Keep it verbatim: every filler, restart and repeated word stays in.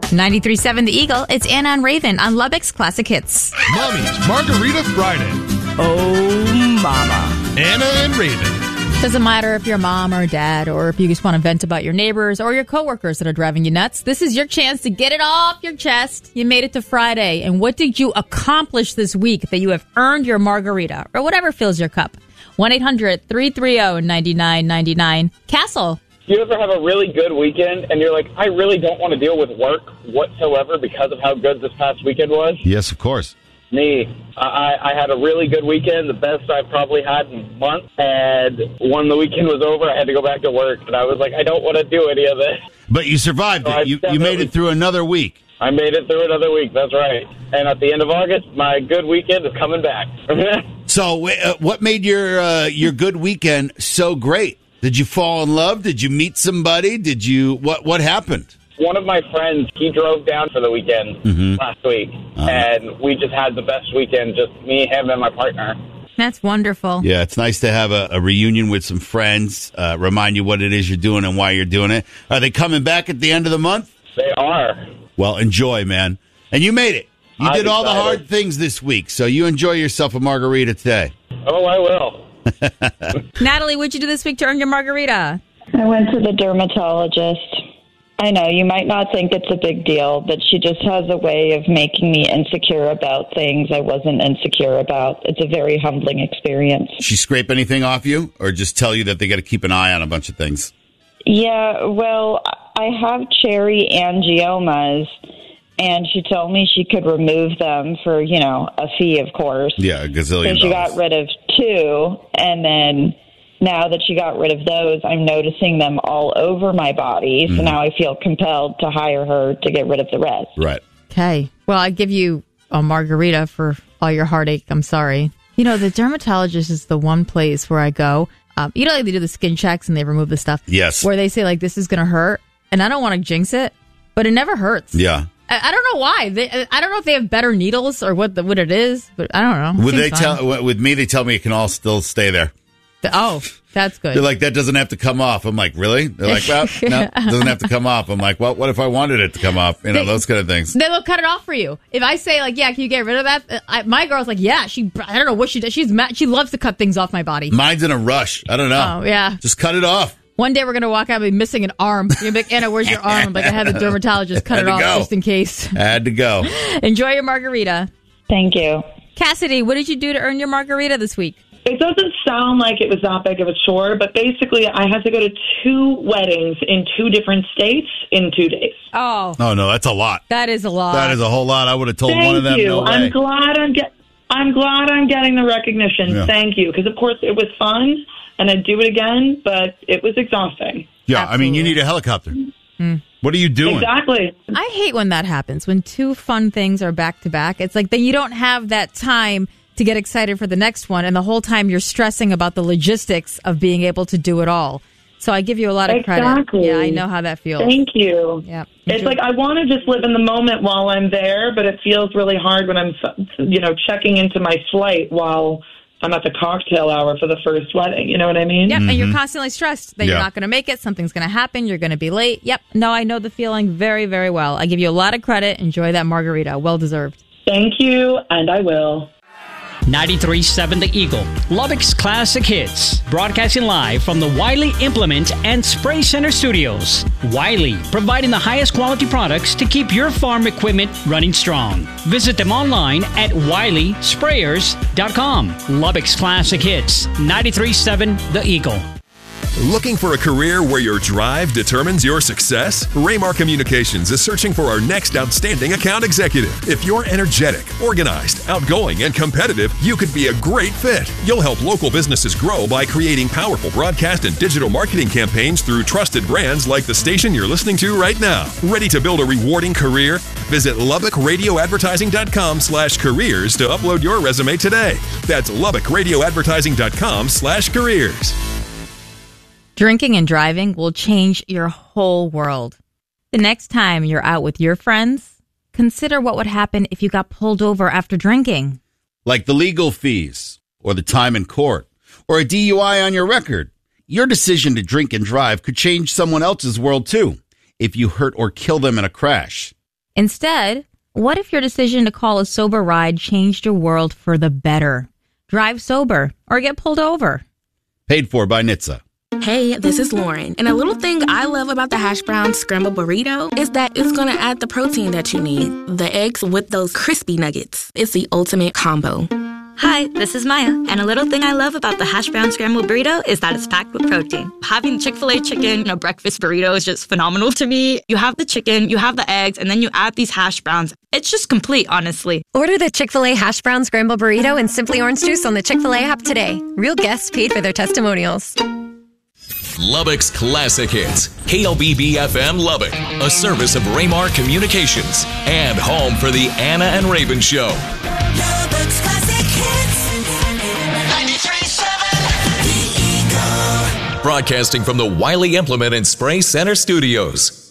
ninety-three point seven The Eagle, it's Anna and Raven on Lubbock's Classic Hits. Mommy's Margarita Friday. Oh, mama. Anna and Raven. Doesn't matter if you're a mom or a dad, or if you just want to vent about your neighbors or your coworkers that are driving you nuts. This is your chance to get it off your chest. You made it to Friday, and what did you accomplish this week that you have earned your margarita or whatever fills your cup? one eight hundred three three zero nine nine nine nine. Castle. Do you ever have a really good weekend and you're like, I really don't want to deal with work whatsoever because of how good this past weekend was? Yes, of course. Me. I, I had a really good weekend, the best I've probably had in months. And when the weekend was over, I had to go back to work. And I was like, I don't want to do any of this. But you survived So it. You, you made it through another week. I made it through another week. That's right. And at the end of August, my good weekend is coming back. So uh, what made your uh, your good weekend so great? Did you fall in love? Did you meet somebody? Did you what what happened? One of my friends, he drove down for the weekend Mm-hmm. last week, Uh-huh. and we just had the best weekend, just me, him, and my partner. That's wonderful. Yeah, it's nice to have a, a reunion with some friends, uh, remind you what it is you're doing and why you're doing it. Are they coming back at the end of the month? They are. Well, enjoy, man. And you made it. You I'm did all the excited. hard things this week, so you enjoy yourself a margarita today. Oh, I will. Natalie, what'd you do this week to earn your margarita? I went to the dermatologist. I know you might not think it's a big deal, but she just has a way of making me insecure about things I wasn't insecure about. It's a very humbling experience. She scrape anything off you, or just tell you that they got to keep an eye on a bunch of things? Yeah, well, I have cherry angiomas, and she told me she could remove them for, you know, a fee, of course. Yeah, a So gazillion she dollars. got rid of two, and then now that she got rid of those, I'm noticing them all over my body. So Mm-hmm. now I feel compelled to hire her to get rid of the rest. Right. Okay. Well, I give you a margarita for all your heartache. I'm sorry. You know, the dermatologist is the one place where I go. Um, you know, like they do the skin checks and they remove the stuff. Yes. Where they say, like, this is going to hurt. And I don't want to jinx it, but it never hurts. Yeah. I, I don't know why. They, I don't know if they have better needles or what the, what it is, but I don't know. It Would seems they fine. tell? With me, they tell me it can all still stay there. Oh, that's good. They're like, that doesn't have to come off. I'm like, really? They're like, well, no, it doesn't have to come off. I'm like, well, what if I wanted it to come off? You know, They- those kind of things. Then they'll cut it off for you. If I say, like, yeah, can you get rid of that? I, my girl's like, yeah, she, I don't know what she does. She's mad. She loves to cut things off my body. Mine's in a rush. I don't know. Oh, yeah. Just cut it off. One day we're going to walk out and be missing an arm. You're like, Anna, where's your arm? I'm like, I had the dermatologist cut Had it to off go. just in case. Had to go. Enjoy your margarita. Thank you. Cassidy, what did you do to earn your margarita this week? It doesn't sound like it was that big of a chore, but basically I had to go to two weddings in two different states in two days. Oh, Oh, no, that's a lot. that is a lot. That is a whole lot. I would have told Thank one of them, you. no way. I'm glad I'm get. I'm glad I'm getting the recognition. Yeah. Thank you, because of course it was fun, and I'd do it again, but it was exhausting. yeah, I mean, you Absolutely. need a helicopter. What are you doing? Exactly. I hate when that happens, when two fun things are back to back. It's like then you don't have that time to get excited for the next one, and the whole time you're stressing about the logistics of being able to do it all. So I give you a lot of credit. Exactly. Yeah, I know how that feels. Thank you. Yeah. It's like I want to just live in the moment while I'm there, but it feels really hard when I'm, you know, checking into my flight while I'm at the cocktail hour for the first wedding. You know what I mean? Yep, and you're constantly stressed that you're Yeah. not going to make it. Something's going to happen. You're going to be late. Yep. No, I know the feeling very, very well. I give you a lot of credit. Enjoy that margarita. Well deserved. Thank you, and I will. ninety-three point seven The Eagle, Lubbock's Classic Hits. Broadcasting live from the Wiley Implement and Spray Center Studios. Wiley, providing the highest quality products to keep your farm equipment running strong. Visit them online at wiley sprayers dot com. Lubbock's Classic Hits, ninety-three point seven The Eagle. Looking for a career where your drive determines your success? Raymar Communications is searching for our next outstanding account executive. If you're energetic, organized, outgoing, and competitive, you could be a great fit. You'll help local businesses grow by creating powerful broadcast and digital marketing campaigns through trusted brands like the station you're listening to right now. Ready to build a rewarding career? Visit lubbock radio advertising dot com slash careers to upload your resume today. That's lubbock radio advertising dot com slash careers. Drinking and driving will change your whole world. The next time you're out with your friends, consider what would happen if you got pulled over after drinking. Like the legal fees, or the time in court, or a D U I on your record. Your decision to drink and drive could change someone else's world too, if you hurt or kill them in a crash. Instead, what if your decision to call a sober ride changed your world for the better? Drive sober or get pulled over. Paid for by N H T S A. Hey, this is Lauren, and a little thing I love about the hash brown scrambled burrito is that it's going to add the protein that you need. The eggs with those crispy nuggets. It's the ultimate combo. Hi, this is Maya, and a little thing I love about the hash brown scrambled burrito is that it's packed with protein. Having Chick-fil-A chicken in a breakfast burrito is just phenomenal to me. You have the chicken, you have the eggs, and then you add these hash browns. It's just complete, honestly. Order the Chick-fil-A hash brown scrambled burrito and Simply Orange Juice on the Chick-fil-A app today. Real guests paid for their testimonials. Lubbock's Classic Hits. K L B B F M Lubbock, a service of Raymar Communications and home for the Anna and Raven Show. Lubbock's Classic Hits. ninety-three point seven The Eagle. Broadcasting from the Wiley Implement and Spray Center Studios.